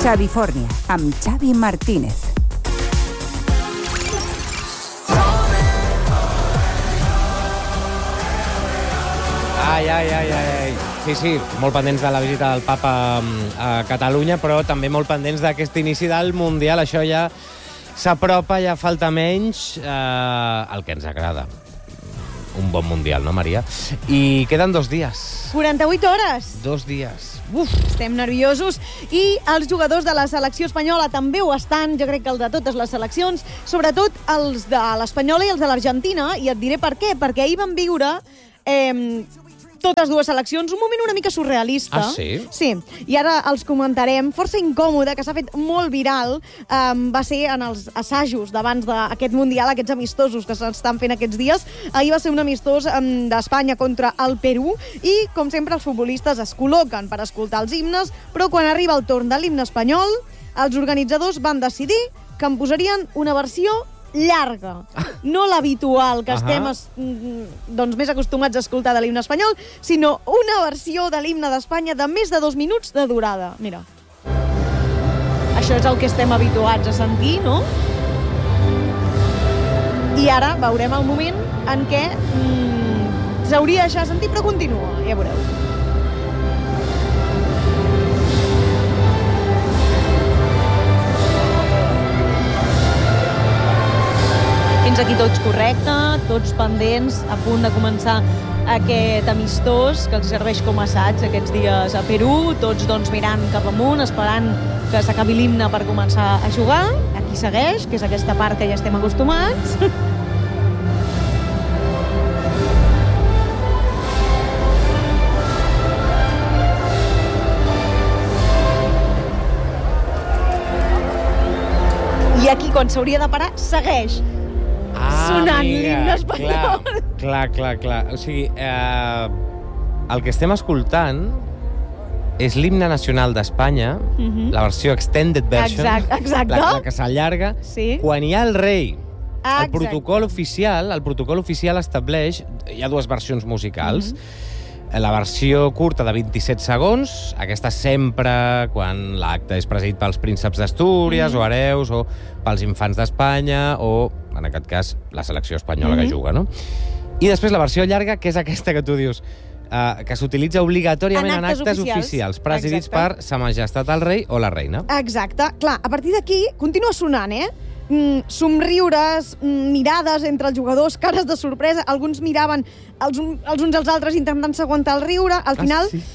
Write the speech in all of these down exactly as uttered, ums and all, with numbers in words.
Xavifornia, amb Xavi Martínez. Ai, ai, ai, ai. Sí, sí, molt pendents de la visita del papa a Catalunya, però també molt pendents d'aquest inici del Mundial. Això ja s'apropa, ja falta menys, eh, el que ens agrada. Un bon Mundial, no, Maria? I queden dos dies. quaranta-vuit hores. Dos dies. Uf, estem nerviosos. I els jugadors de la selecció espanyola també ho estan, jo crec que el de totes les seleccions, sobretot els de l'espanyola i els de l'Argentina, i et diré per què, perquè ahir vam viure eh, totes dues seleccions, un moment una mica surrealista. Ah, sí? Sí, i ara els comentarem. Força incòmode, que s'ha fet molt viral, um, va ser en els assajos d'abans d'aquest Mundial, aquests amistosos que s'estan fent aquests dies. Ahir va ser un amistós um, d'Espanya contra el Perú i, com sempre, els futbolistes es col·loquen per escoltar els himnes, però quan arriba el torn de l'himne espanyol, els organitzadors van decidir que en posarien una versió llarga, no l'habitual que estem es, doncs, més acostumats a escoltar de l'himne espanyol, sinó una versió de l'himne d'Espanya de més de dos minuts de durada. Mira. Això és el que estem habituats a sentir, no? I ara veurem el moment en què mm, s'hauria de deixar sentir, però continua, ja veureu. Fins aquí tots correcte, tots pendents, a punt de començar aquest amistós que els serveix com a assaig aquests dies a Perú, tots doncs mirant cap amunt, esperant que s'acabi l'himne per començar a jugar. Aquí segueix, que és aquesta part que ja estem acostumats. I aquí, quan s'hauria de parar, segueix Ah, sonant l'himne espanyol. Clar, clar, clar, clar. O sigui, eh, el que estem escoltant és l'himne nacional d'Espanya, Mhm. la versió extended version, Exacte, exacte. la, la que s'allarga, Sí. quan hi ha el rei. El Exacte. protocol oficial, el protocol oficial estableix, hi ha dues versions musicals, Mhm. la versió curta de vint-i-set segons, aquesta sempre quan l'acte és presidit pels prínceps d'Astúries Mhm. o hereus o pels infants d'Espanya o, en aquest cas, la selecció espanyola Mhm. que juga, no? I després la versió llarga, que és aquesta que tu dius, eh, que s'utilitza obligatòriament En en actes actes, oficials. oficials, presidits Exacte. per Sa Majestat el Rei o la Reina. Exacte. Clar, a partir d'aquí continua sonant, eh? Mm, somriures, mm, mirades entre els jugadors, cares de sorpresa, alguns miraven els, un, els uns als altres intentant-se aguantar el riure. Al final, Ah, sí?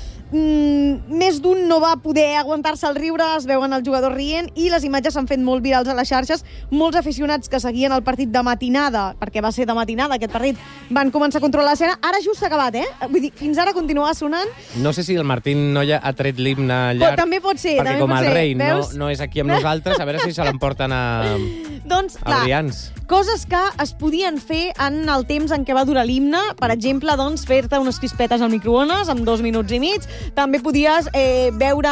mm, més d'un no va poder aguantar-se el riure, es veuen els jugadors rient i les imatges s'han fet molt virals a les xarxes. Molts aficionats que seguien el partit de matinada, perquè va ser de matinada aquest partit, van començar a controlar l'escena. Ara just s'ha acabat, eh? Vull dir, fins ara continuava sonant. No sé si el Martín Noia ha tret l'himne llarg, també pot ser, perquè també com pot el ser, rei no, veus? no és aquí amb nosaltres, a veure si se l'emporten a, Doncs, a clar, Brians. coses que es podien fer en el temps en què va durar l'himne. Per exemple, doncs, fer-te unes crispetes al microones en dos minuts i mig. També podies eh, veure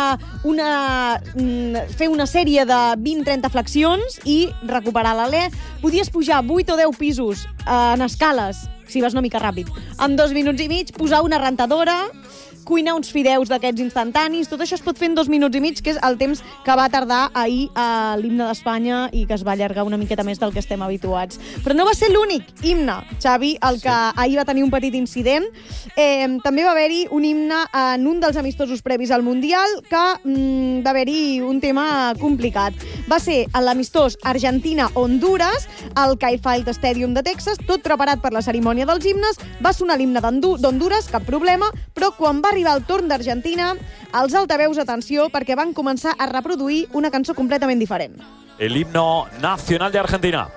una... Mm, fer una sèrie de vint trenta flexions i recuperar l'alè. Podies pujar vuit o deu pisos eh, en escales, si vas una mica ràpid, en dos minuts i mig, posar una rentadora, cuinar uns fideus d'aquests instantanis, tot això es pot fer en dos minuts i mig, que és el temps que va tardar ahir a l'himne d'Espanya i que es va allargar una miqueta més del que estem habituats. Però no va ser l'únic himne, Xavi, el que sí. ahir va tenir un petit incident. Eh, també va haver-hi un himne en un dels amistosos previs al Mundial que mm, va haver-hi un tema complicat. Va ser l'amistós Argentina-Honduras al Kaifield Stadium de Texas, tot preparat per la cerimònia dels himnes. Va sonar l'himne d'Honduras, cap problema, però quan va arribar el torn d'Argentina, els altaveus, atenció, perquè van començar a reproduir una cançó completament diferent. El himno nacional de Argentina.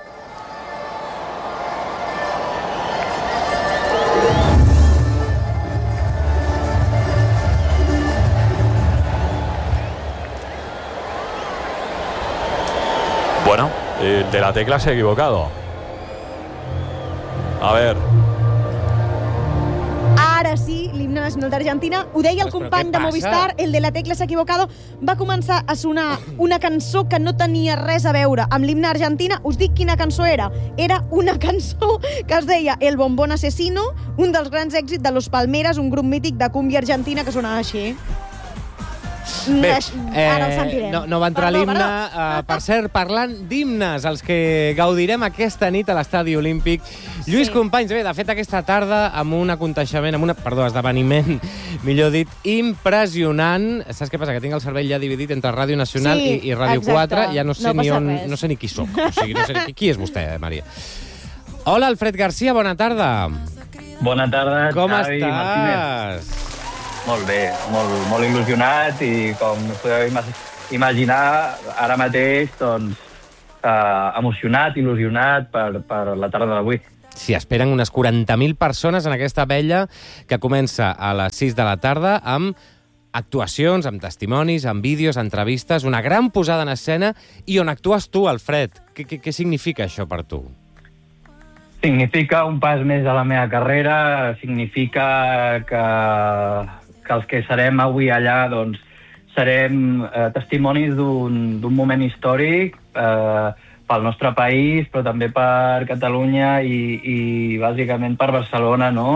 Bueno, el de la tecla se ha equivocado. A ver. Ara sí, l'himne nacional d'Argentina. Ho deia el Però company què de passa? Movistar, el de la tecla s'ha equivocado. Va començar a sonar una cançó que no tenia res a veure amb l'himne argentina. Us dic quina cançó era. Era una cançó que es deia El Bombón Asesino, un dels grans èxits de Los Palmeras, un grup mític de cúmbia argentina que sonava així. Bé, eh, ara el sentirem. No, no va entrar l'himne. Uh, per cert, parlant d'himnes, els que gaudirem aquesta nit a l'Estadi Olímpic. Lluís sí. Companys, bé, de fet, aquesta tarda amb un aconteixement, amb una, perdó, esdeveniment, millor dit, impressionant. Saps què passa? Que tinc el cervell ja dividit entre Ràdio Nacional sí, i, i Ràdio exacte. quatre. Ja no sé, no ni on, no sé ni qui soc. O sigui, no sé qui, qui és vostè, Maria? Hola, Alfred Garcia, bona tarda. Bona tarda, Com Xavi estàs? Martínez. Molt bé, molt, molt il·lusionat i com us podeu imaginar, ara mateix, doncs, eh, emocionat, il·lusionat per, per la tarda d'avui. Sí, esperen unes quaranta mil persones en aquesta vella que comença a les sis de la tarda amb actuacions, amb testimonis, amb vídeos, entrevistes, una gran posada en escena i on actues tu, Alfred. Què, què, què significa això per tu? Significa un pas més a la meva carrera, significa que, que els que serem avui allà doncs, serem eh, testimonis d'un moment històric eh, pel nostre país, però també per Catalunya i, i bàsicament per Barcelona, no?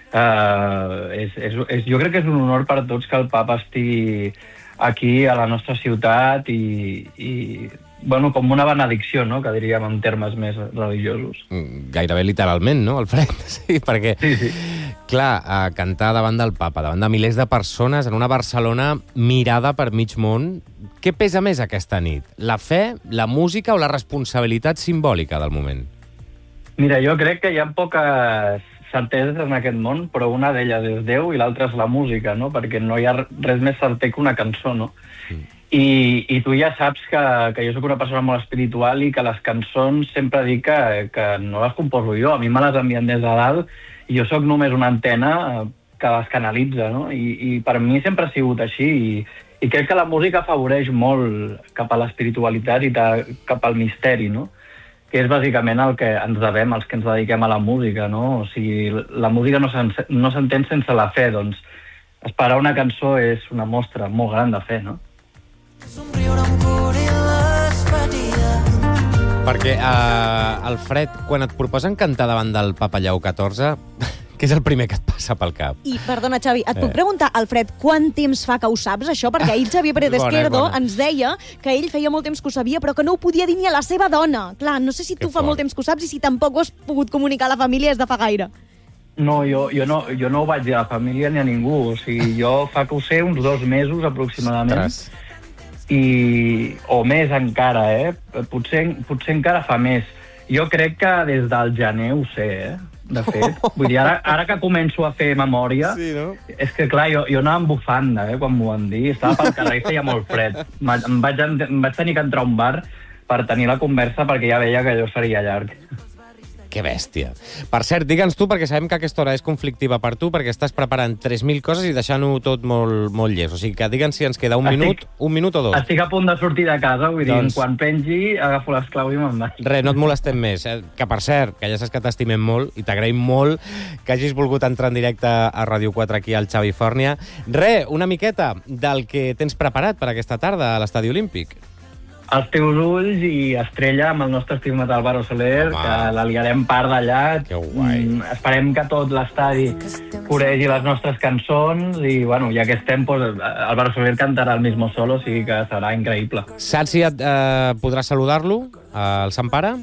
Eh, és, és, és, jo crec que és un honor per tots que el papa estigui aquí a la nostra ciutat i, i bueno, com una benedicció, no?, que diríem en termes més religiosos. Gairebé literalment, no, Alfred? Sí, perquè, sí, sí. clar, a cantar davant del papa, davant de milers de persones en una Barcelona mirada per mig món, què pesa més aquesta nit? La fe, la música o la responsabilitat simbòlica del moment? Mira, jo crec que hi ha poques certeses en aquest món, però una d'elles és Déu i l'altra és la música, no?, perquè no hi ha res més certer que una cançó, no? Mm. I, i tu ja saps que, que jo sóc una persona molt espiritual i que les cançons sempre dic que, que no les composo jo, a mi me les envien des de dalt i jo sóc només una antena que les canalitza, no? I, i per mi sempre ha sigut així i, i crec que la música afavoreix molt cap a l'espiritualitat i ta, cap al misteri, no? Que és bàsicament el que ens devem, els que ens dediquem a la música, no? O sigui, la música no s'entén sense la fe, doncs esperar una cançó és una mostra molt gran de fe, no? Perquè, uh, Alfred, quan et proposen cantar davant del papa Lleó catorze, què és el primer que et passa pel cap? I, perdona, Xavi, et puc eh. preguntar, Alfred, quant temps fa que ho saps, això? Perquè ahir Xavier Pérez Esquerdo ens deia que ell feia molt temps que ho sabia, però que no ho podia dir ni a la seva dona. Clar, no sé si tu fa molt temps que ho saps i si tampoc ho has pogut comunicar a la família des de fa gaire. No, jo, jo, no, jo no ho vaig dir a la família ni a ningú. O sigui, jo fa que ho sé uns dos mesos aproximadament. Ostres. I, o més encara, eh? Potser, potser encara fa més. Jo crec que des del gener ho sé, eh? De fet. Vull dir, ara, ara que començo a fer memòria, sí, no? És que, clar, jo, jo anava amb bufanda, eh, quan m'ho van dir. Estava pel carrer i feia molt fred. Em vaig, em vaig tenir que entrar a un bar per tenir la conversa perquè ja veia que allò seria llarg. Que bèstia. Per cert, digue'ns tu, perquè sabem que aquesta hora és conflictiva per tu, perquè estàs preparant tres mil coses i deixant-ho tot molt, molt llest. O sigui que digue'ns si ens queda un estic, minut, un minut o dos. Estic a punt de sortir de casa, vull doncs... dir, quan pengi, agafo les claus i me'n vaig. Res, no et molestem més. Eh? Que, per cert, que ja saps que t'estimem molt i t'agraïm molt que hagis volgut entrar en directe a Ràdio quatre aquí al Xavi Fòrnia. Res, una miqueta del que tens preparat per aquesta tarda a l'Estadi Olímpic. Els teus ulls i Estrella amb el nostre estimat Álvaro Soler, home, que la liarem part d'allà. Que guai. Mm, esperem que tot l'estadi coregi les nostres cançons i, bueno, ja que estem, pues, Álvaro Soler cantarà el mismo solo, o sigui que serà increïble. Saps si et, eh, podràs saludar-lo, al Sant Pare?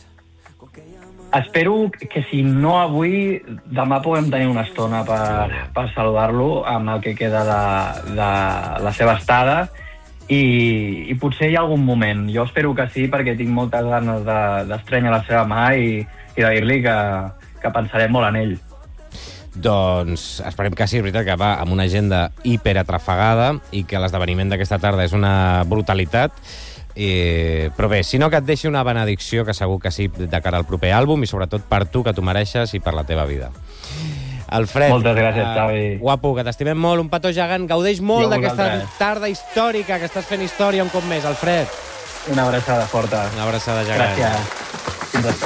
Espero que, si no avui, demà puguem tenir una estona per, per saludar-lo amb el que queda de, de la seva estada. I, i potser hi ha algun moment. Jo espero que sí, perquè tinc moltes ganes d'estrenyar la seva mà i, i de dir-li que, que pensarem molt en ell. Doncs esperem que sí, és veritat que va amb una agenda hiperatrafegada i que l'esdeveniment d'aquesta tarda és una brutalitat. Eh, però bé, si no, que et deixi una benedicció, que segur que sí, de cara al proper àlbum i sobretot per tu, que t'ho mereixes, i per la teva vida. Alfred, moltes gràcies, uh, Xavi. Guapo, que t'estimem molt, un petó gegant. Gaudeix molt d'aquesta tarda històrica, que estàs fent història un cop més, Alfred. Una abraçada forta. Una abraçada gegant. Gràcies. Fins després.